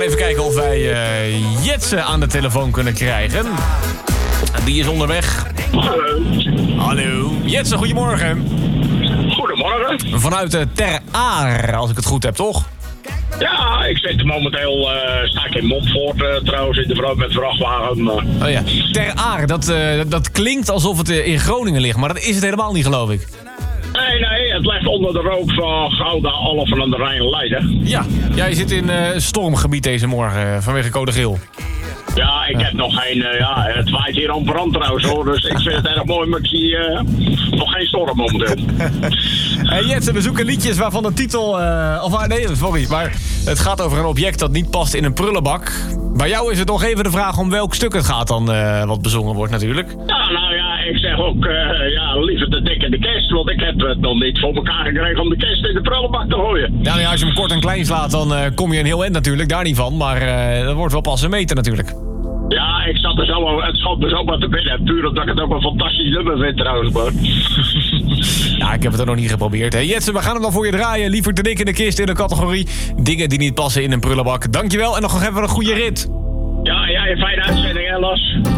even kijken of wij Jetse aan de telefoon kunnen krijgen. Die is onderweg. Hallo. Jetse, goedemorgen. Goedemorgen. Vanuit Ter Aar, als ik het goed heb, toch? Ja, ik zit momenteel sta ik in Montfort trouwens in de met vrachtwagen. Oh ja, Ter Aar, dat klinkt alsof het in Groningen ligt, maar dat is het helemaal niet, geloof ik. Nee, het ligt onder de rook van Gouda, Alphen aan de Rijn, Leiden. Ja, jij zit in stormgebied deze morgen vanwege code geel. Ja, ik heb nog geen... het waait hier aan brand trouwens hoor, dus ik vind het erg mooi, maar ik zie nog geen storm momenteel. Hey Jetse, we zoeken liedjes waarvan de titel... maar het gaat over een object dat niet past in een prullenbak. Bij jou is het nog even de vraag om welk stuk het gaat dan wat bezongen wordt natuurlijk. Ja, nou ja, ik zeg ook liever de dik in de kist, want ik heb het nog niet voor elkaar gekregen om de kist in de prullenbak te gooien. Ja, nou ja, als je hem kort en klein slaat, dan kom je een heel eind natuurlijk, daar niet van. Maar dat wordt wel pas een meter natuurlijk. Ja, ik zat er zo, het schoot me zo wat te binnen. Puur omdat ik het ook een fantastisch nummer vind trouwens, maar... Ja, ik heb het er nog niet geprobeerd. Hey Jetse, we gaan hem dan voor je draaien. Liever te dik in de kist in de categorie dingen die niet passen in een prullenbak. Dankjewel en nog even een goede rit. Ja, een fijne uitzending hè, Las.